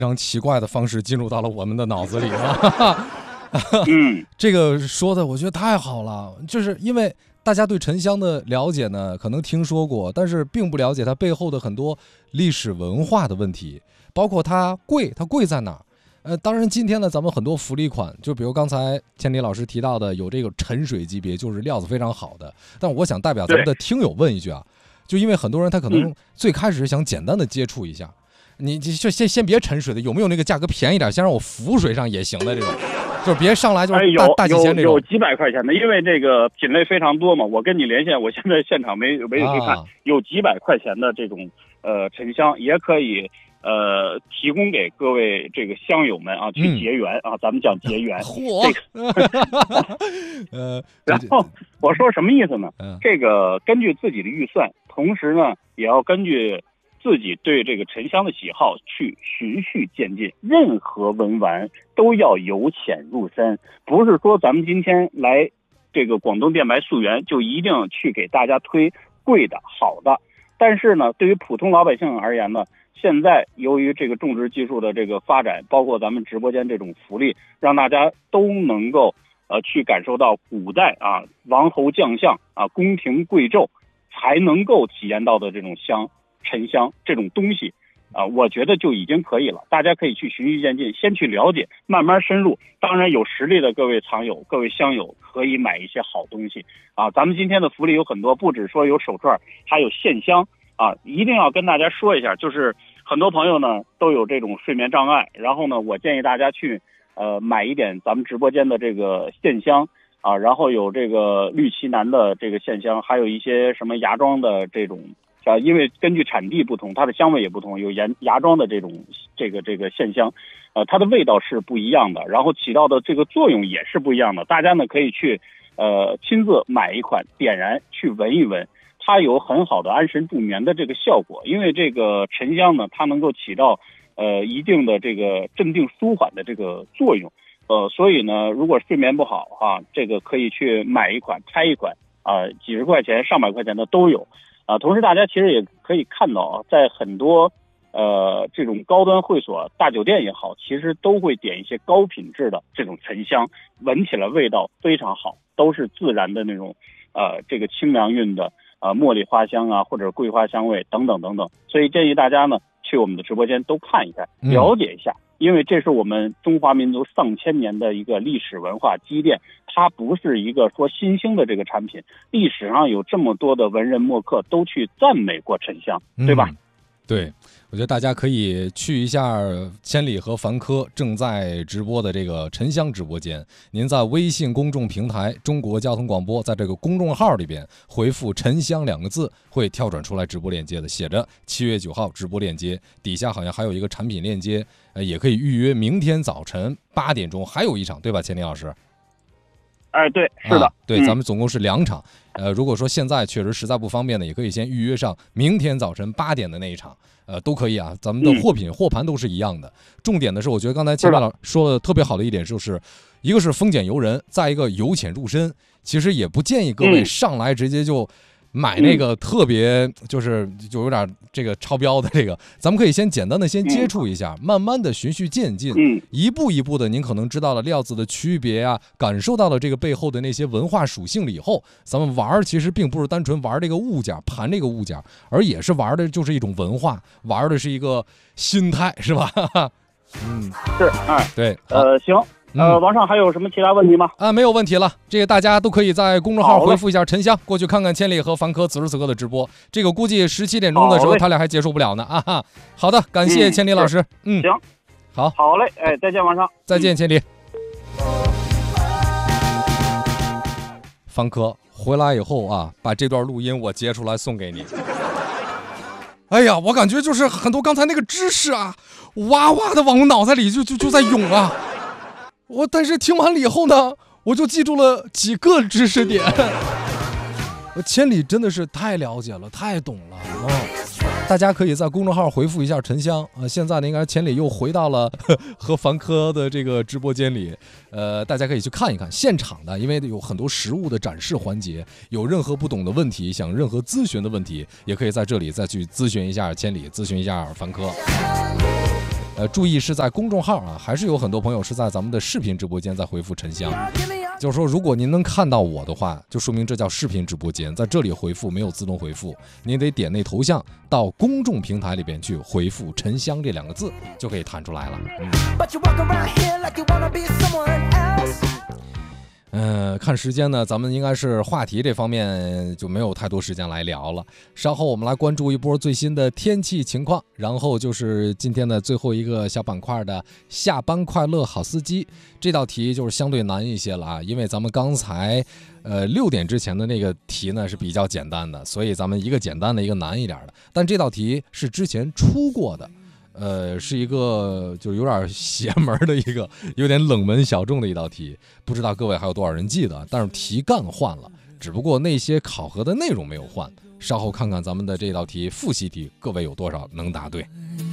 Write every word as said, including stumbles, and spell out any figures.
非常奇怪的方式进入到了我们的脑子里啊。 嗯， 这个说的我觉得太好了，就是因为大家对沉香的了解呢，可能听说过，但是并不了解它背后的很多历史文化的问题，包括它贵，它贵在哪儿？呃，当然今天呢，咱们很多福利款，就比如刚才千里老师提到的，有这个沉水级别，就是料子非常好的。但我想代表咱们的听友问一句啊，就因为很多人他可能最开始想简单的接触一下。你就先先别沉水的，有没有那个价格便宜点，先让我浮水上也行的这种，就是别上来就是大、 哎、 大几千这种。 有有几百块钱的，因为这个品类非常多嘛。我跟你连线，我现在现场没没有去看，啊、有几百块钱的这种呃沉香，也可以呃提供给各位这个香友们啊去结缘、嗯、啊，咱们讲结缘。 嚯、 这个，呃，然后我说什么意思呢？嗯、这个根据自己的预算，同时呢也要根据自己对这个沉香的喜好去循序渐进，任何文玩都要由浅入深，不是说咱们今天来这个广东电白溯源就一定去给大家推贵的好的。但是呢，对于普通老百姓而言呢，现在由于这个种植技术的这个发展，包括咱们直播间这种福利，让大家都能够呃去感受到古代啊王侯将相啊宫廷贵胄才能够体验到的这种香。沉香这种东西啊、呃，我觉得就已经可以了。大家可以去循序渐进，先去了解，慢慢深入。当然，有实力的各位藏友、各位香友可以买一些好东西啊。咱们今天的福利有很多，不只说有手串，还有线香啊。一定要跟大家说一下，就是很多朋友呢都有这种睡眠障碍，然后呢，我建议大家去呃买一点咱们直播间的这个线香啊，然后有这个绿旗南的这个线香，还有一些什么芽庄的这种。啊，因为根据产地不同，它的香味也不同，有芽芽庄的这种这个这个线香，呃，它的味道是不一样的，然后起到的这个作用也是不一样的。大家呢可以去呃亲自买一款点燃去闻一闻，它有很好的安神助眠的这个效果。因为这个沉香呢，它能够起到呃一定的这个镇定舒缓的这个作用，呃，所以呢，如果睡眠不好啊，这个可以去买一款拆一款啊、呃，几十块钱、上百块钱的都有。啊，同时大家其实也可以看到啊，在很多呃这种高端会所、大酒店也好，其实都会点一些高品质的这种沉香，闻起来味道非常好，都是自然的那种呃这个清凉韵的呃茉莉花香啊，或者桂花香味等等等等。所以建议大家呢去我们的直播间都看一看，了解一下。嗯，因为这是我们中华民族上千年的一个历史文化积淀，它不是一个说新兴的这个产品。历史上有这么多的文人墨客都去赞美过沉香，对吧？ 嗯，对，我觉得大家可以去一下千里和凡科正在直播的这个沉香直播间。您在微信公众平台中国交通广播，在这个公众号里边回复沉香两个字，会跳转出来直播链接的，写着七月九号直播链接，底下好像还有一个产品链接，呃，也可以预约明天早晨八点钟还有一场，对吧，千里老师？ 哎，对，是的， 啊、对、嗯，咱们总共是两场。呃，如果说现在确实实在不方便的，也可以先预约上明天早晨八点的那一场，呃，都可以啊。咱们的货品、嗯、货盘都是一样的。重点的是，我觉得刚才千老说的特别好的一点，就是一个是丰俭由人，再一个由浅入深。其实也不建议各位上来直接就买那个特别就是就有点这个超标的这个，咱们可以先简单的先接触一下，慢慢的循序渐进，一步一步的，您可能知道了料子的区别啊，感受到了这个背后的那些文化属性了以后，咱们玩其实并不是单纯玩这个物件盘这个物件，而也是玩的就是一种文化，玩的是一个心态，是吧？ 嗯，是，哎， 对， 呃，行。呃，王上还有什么其他问题吗？ 啊，没有问题了。这个大家都可以在公众号回复一下沉香，过去看看千里和凡科此时此刻的直播。这个估计十七点钟的时候他俩还结束不了呢啊哈。好的，感谢千里老师。嗯， 行， 好， 好嘞，哎，再见，王上， 再见，千里。凡科回来以后啊，把这段录音我截出来送给你。哎呀，我感觉就是很多刚才那个知识啊，哇哇的往我脑袋里就就就在涌啊。我但是听完了以后呢，我就记住了几个知识点。千里真的是太了解了，太懂了。哦，大家可以在公众号回复一下沉香啊、呃。现在呢，应该千里又回到了和凡科的这个直播间里，呃，大家可以去看一看现场的，因为有很多实物的展示环节，有任何不懂的问题，想任何咨询的问题，也可以在这里再去咨询一下千里，咨询一下凡科。 呃，注意是在公众号啊，还是有很多朋友是在咱们的视频直播间在回复沉香。就是说，如果您能看到我的话，就说明这叫视频直播间，在这里回复没有自动回复，您得点那头像到公众平台里边去回复沉香这两个字，就可以弹出来了。嗯，呃，看时间呢，咱们应该是话题这方面就没有太多时间来聊了。稍后我们来关注一波最新的天气情况，然后就是今天的最后一个小板块的下班快乐好司机。这道题就是相对难一些了啊，因为咱们刚才呃六点之前的那个题呢是比较简单的，所以咱们一个简单的一个难一点的。但这道题是之前出过的。呃，是一个就有点邪门的一个有点冷门小众的一道题，不知道各位还有多少人记得，但是题干换了，只不过那些考核的内容没有换。稍后看看咱们的这道题复习题，各位有多少能答对。